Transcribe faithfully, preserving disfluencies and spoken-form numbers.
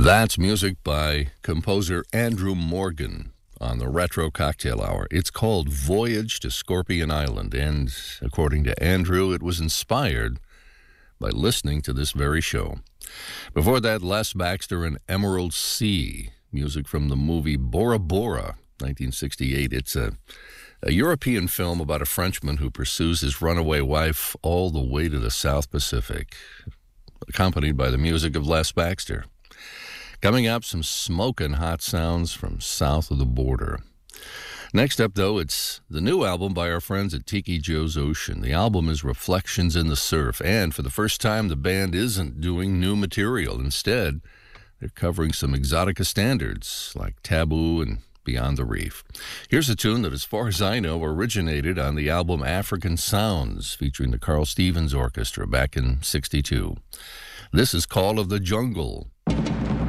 That's music by composer Andrew Morgan on the Retro Cocktail Hour. It's called Voyage to Scorpion Island, and according to Andrew, it was inspired by listening to this very show. Before that, Les Baxter and Emerald Sea, music from the movie Bora Bora, nineteen sixty-eight. It's a, a European film about a Frenchman who pursues his runaway wife all the way to the South Pacific, accompanied by the music of Les Baxter. Coming up, some smoking hot sounds from south of the border. Next up, though, it's the new album by our friends at Tiki Joe's Ocean. The album is Reflections in the Surf, and for the first time, the band isn't doing new material. Instead, they're covering some exotica standards like Taboo and Beyond the Reef. Here's a tune that, as far as I know, originated on the album African Sounds, featuring the Carl Stevens Orchestra back in sixty-two. This is Call of the Jungle.